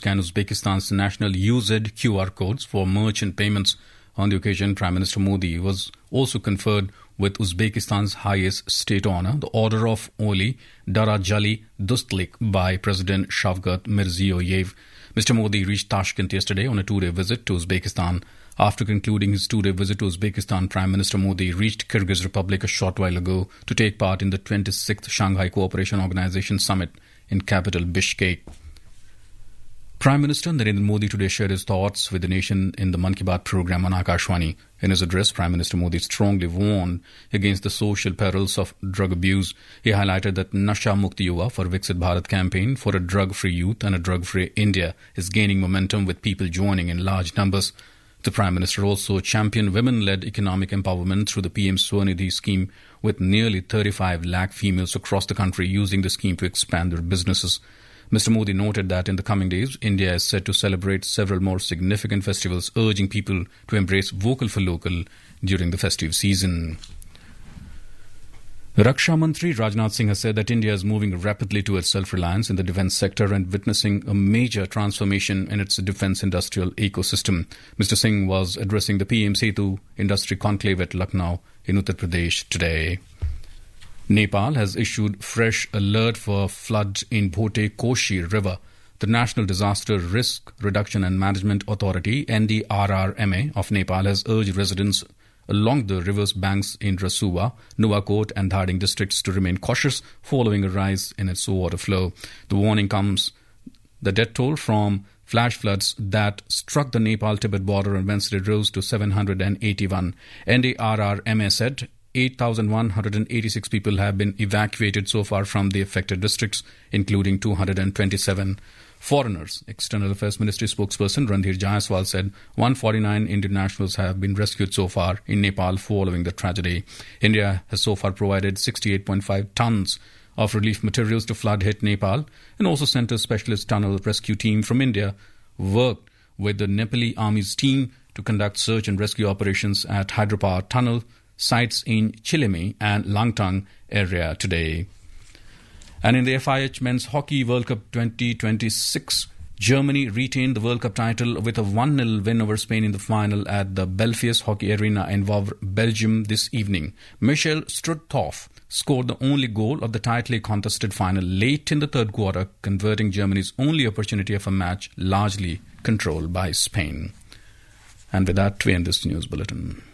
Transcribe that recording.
scan Uzbekistan's national UZ QR codes for merchant payments. On the occasion, Prime Minister Modi was also conferred with Uzbekistan's highest state honor, the Order of Oli Darajali Dostlik, by President Shavkat Mirziyoyev. Mr. Modi reached Tashkent yesterday on a two-day visit to Uzbekistan. After concluding his two-day visit to Uzbekistan, Prime Minister Modi reached Kyrgyz Republic a short while ago to take part in the 26th Shanghai Cooperation Organization Summit in capital Bishkek. Prime Minister Narendra Modi today shared his thoughts with the nation in the Mann Ki Baat program on Akashvani. In his address, Prime Minister Modi strongly warned against the social perils of drug abuse. He highlighted that Nasha Mukti Yuva for Viksit Bharat campaign for a drug-free youth and a drug-free India is gaining momentum with people joining in large numbers. The Prime Minister also championed women-led economic empowerment through the PM Swanidhi scheme, with nearly 35 lakh females across the country using the scheme to expand their businesses. Mr. Modi noted that in the coming days, India is set to celebrate several more significant festivals, urging people to embrace vocal for local during the festive season. Raksha Mantri Rajnath Singh has said that India is moving rapidly towards self-reliance in the defence sector and witnessing a major transformation in its defence industrial ecosystem. Mr. Singh was addressing the PM Setu Industry Conclave at Lucknow in Uttar Pradesh today. Nepal has issued fresh alert for flood in Bhote Koshi River. The National Disaster Risk Reduction and Management Authority, NDRRMA, of Nepal has urged residents along the river's banks in Rasuwa, Nuwakot and Dhading districts to remain cautious following a rise in its water flow. The warning comes the death toll from flash floods that struck the Nepal-Tibet border on Wednesday rose to 781. NDRRMA said 8,186 people have been evacuated so far from the affected districts, including 227 foreigners. External Affairs Ministry spokesperson Randhir Jaiswal said 149 Indian nationals have been rescued so far in Nepal following the tragedy. India has so far provided 68.5 tons of relief materials to flood-hit Nepal and also sent a specialist tunnel rescue team from India, worked with the Nepali Army's team to conduct search and rescue operations at Hyderabad Tunnel sites in Chilemi and Langtang area today. And in the FIH Men's Hockey World Cup 2026, Germany retained the World Cup title with a 1-0 win over Spain in the final at the Belfius Hockey Arena in Wavre, Belgium this evening. Michel Struthoff scored the only goal of the tightly contested final late in the third quarter, converting Germany's only opportunity of a match largely controlled by Spain. And with that, we end this news bulletin.